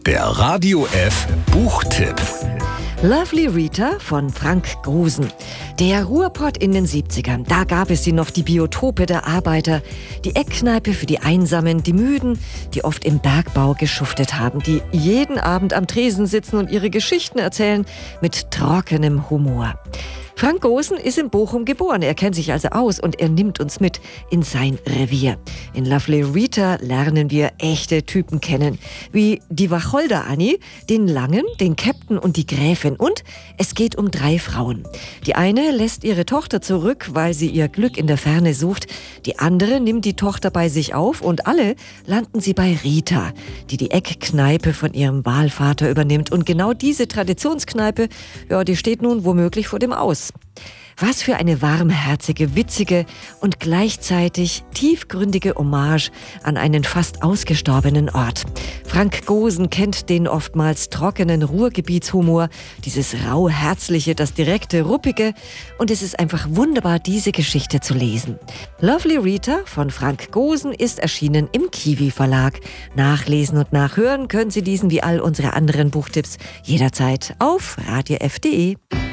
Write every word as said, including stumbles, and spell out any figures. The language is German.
Der Radio F Buchtipp. Lovely Rita von Frank Grusen. Der Ruhrpott in den siebzigern, da gab es sie noch, die Biotope der Arbeiter, die Eckkneipe für die Einsamen, die Müden, die oft im Bergbau geschuftet haben, die jeden Abend am Tresen sitzen und ihre Geschichten erzählen mit trockenem Humor. Frank Grusen ist in Bochum geboren, er kennt sich also aus und er nimmt uns mit in sein Revier. In Lovely Rita lernen wir echte Typen kennen, wie die Wacholder Annie, den Langen, den Käpt'n und die Gräfin. Und es geht um drei Frauen. Die eine lässt ihre Tochter zurück, weil sie ihr Glück in der Ferne sucht. Die andere nimmt die Tochter bei sich auf und alle landen sie bei Rita, die die Eckkneipe von ihrem Wahlvater übernimmt. Und genau diese Traditionskneipe, ja, die steht nun womöglich vor dem Aus. Was für eine warmherzige, witzige und gleichzeitig tiefgründige Hommage an einen fast ausgestorbenen Ort. Frank Grusen kennt den oftmals trockenen Ruhrgebietshumor, dieses rauherzliche, das direkte, ruppige, und es ist einfach wunderbar, diese Geschichte zu lesen. Lovely Rita von Frank Grusen ist erschienen im Kiwi Verlag. Nachlesen und nachhören können Sie diesen wie all unsere anderen Buchtipps jederzeit auf radio f punkt de.